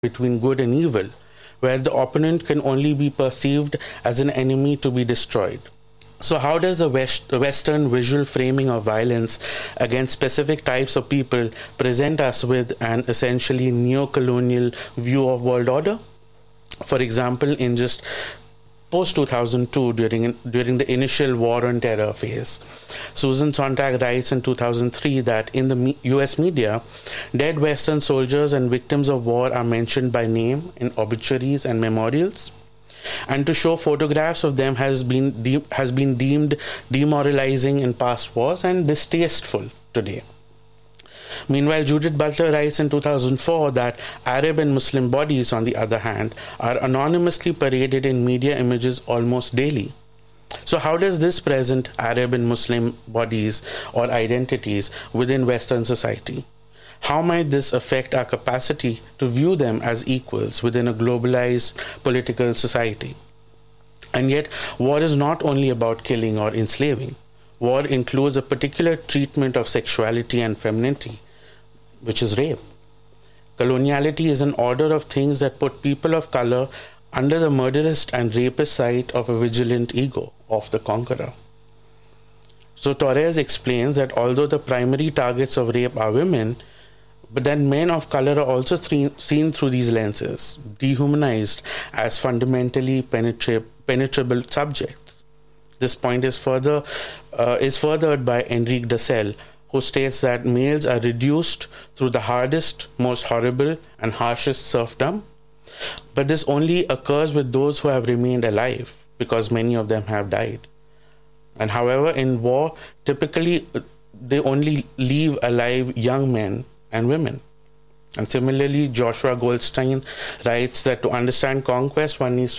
between good and evil, where the opponent can only be perceived as an enemy to be destroyed. So, how does the Western visual framing of violence against specific types of people present us with an essentially neo-colonial view of world order? For example, in just post 2002, during the initial war on terror phase, Susan Sontag writes in 2003 that in the US media, dead Western soldiers and victims of war are mentioned by name in obituaries and memorials. And to show photographs of them has been deemed demoralizing in past wars and distasteful today. Meanwhile, Judith Butler writes in 2004 that Arab and Muslim bodies, on the other hand, are anonymously paraded in media images almost daily. So how does this present Arab and Muslim bodies or identities within Western society? How might this affect our capacity to view them as equals within a globalized political society? And yet, war is not only about killing or enslaving. War includes a particular treatment of sexuality and femininity, which is rape. Coloniality is an order of things that put people of color under the murderous and rapist sight of a vigilant ego of the conqueror. So Torres explains that although the primary targets of rape are women, but then men of color are also seen through these lenses, dehumanized as fundamentally penetrable subjects. This point is furthered by Enrique Dussel, who states that males are reduced through the hardest, most horrible, and harshest serfdom. But this only occurs with those who have remained alive, because many of them have died. And however, in war, typically they only leave alive young men and women. And similarly, Joshua Goldstein writes that to understand conquest, one needs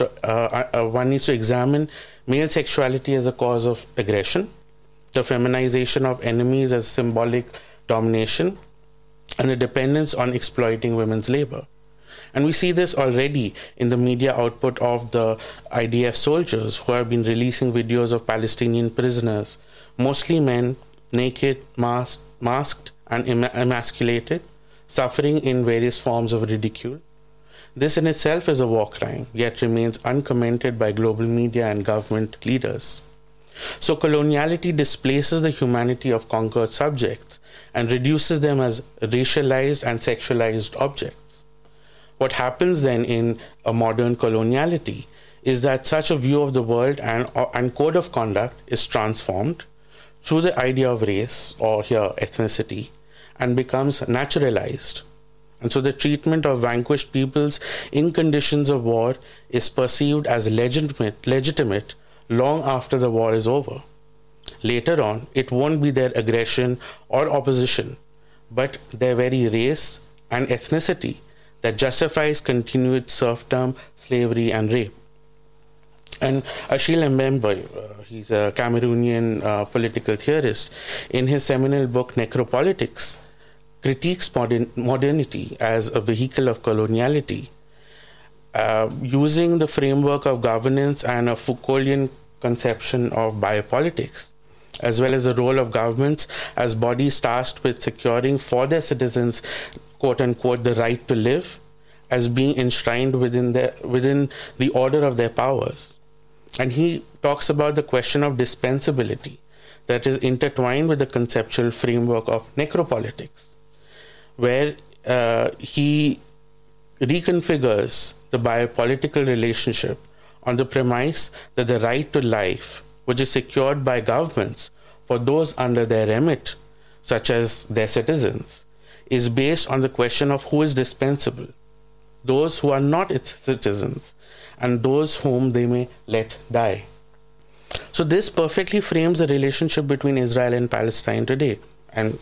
to examine male sexuality as a cause of aggression, the feminization of enemies as symbolic domination, and the dependence on exploiting women's labor. And we see this already in the media output of the IDF soldiers who have been releasing videos of Palestinian prisoners, mostly men, naked, masked, and emasculated, suffering in various forms of ridicule. This in itself is a war crime, yet remains uncommented by global media and government leaders. So coloniality displaces the humanity of conquered subjects and reduces them as racialized and sexualized objects. What happens then in a modern coloniality is that such a view of the world and code of conduct is transformed through the idea of race, or here ethnicity, and becomes naturalized. And so the treatment of vanquished peoples in conditions of war is perceived as legitimate long after the war is over. Later on, it won't be their aggression or opposition, but their very race and ethnicity that justifies continued serfdom, slavery, and rape. And Achille Mbembe, he's a Cameroonian political theorist, in his seminal book Necropolitics, critiques modernity as a vehicle of coloniality, using the framework of governance and a Foucauldian conception of biopolitics, as well as the role of governments as bodies tasked with securing for their citizens, quote-unquote, the right to live, as being enshrined within the order of their powers. And he talks about the question of dispensability that is intertwined with the conceptual framework of necropolitics, where he reconfigures the biopolitical relationship on the premise that the right to life, which is secured by governments for those under their remit, such as their citizens, is based on the question of who is dispensable, those who are not its citizens, and those whom they may let die. So this perfectly frames the relationship between Israel and Palestine today, and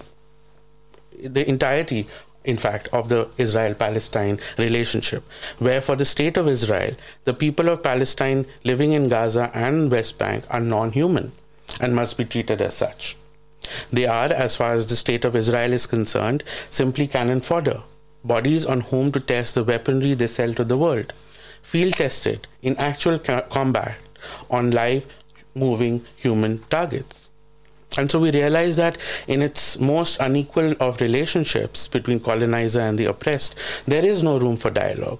the entirety, in fact, of the Israel-Palestine relationship, where for the state of Israel, the people of Palestine living in Gaza and West Bank are non-human and must be treated as such. They are, as far as the state of Israel is concerned, simply cannon fodder, bodies on whom to test the weaponry they sell to the world, field-tested in actual combat on live, moving human targets. And so we realize that in its most unequal of relationships between colonizer and the oppressed, there is no room for dialogue.